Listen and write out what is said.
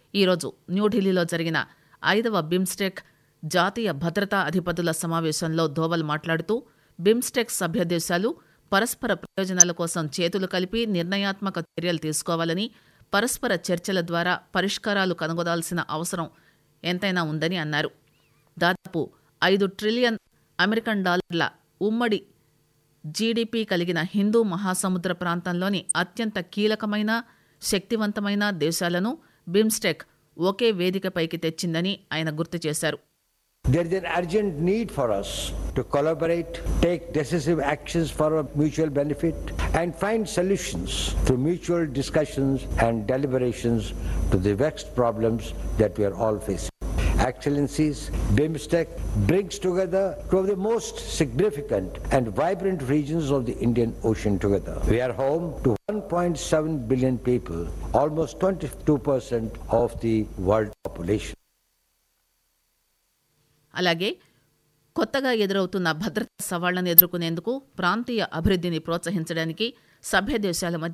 ఈరోజు న్యూఢిల్లీలో జరిగిన 5వ బిమ్స్టెక్ జాతీయ భద్రతా అధిపతుల సమావేశంలో ధోవల్ మాట్లాడుతూ బిమ్స్టెక్ సభ్య దేశాలు పరస్పర ప్రయోజనాల కోసం చేతులు కలిపి నిర్ణయాత్మక చర్యలు తీసుకోవాలని, పరస్పర చర్చల ద్వారా పరిష్కారాలు కనుగొనాల్సిన అవసరం ఎంతైనా ఉందని అన్నారు. దాదాపు 5 ట్రిలియన్ అమెరికన్ డాలర్ల ఉమ్మడి జీడీపీ కలిగిన హిందూ మహాసముద్ర ప్రాంతంలోని అత్యంత కీలకమైన, శక్తివంతమైన దేశాలను బిమ్స్టెక్ ఒకే వేదికపైకి తెచ్చిందని ఆయన గుర్తు చేశారు. There is an urgent need for us to collaborate, take decisive actions for our mutual benefit, and find solutions through mutual discussions and deliberations to the vexed problems that we are all facing. Excellencies, BIMSTEC brings together two of the most significant and vibrant regions of the Indian Ocean together. We are home to 1.7 billion people, almost 22% of the world population. అలాగే కొత్తగా ఎదురవుతున్న భద్రతా సవాళ్లను ఎదుర్కొనేందుకు ప్రాంతీయ అభివృద్ధిని ప్రోత్సహించడానికి సభ్య దేశాల మధ్య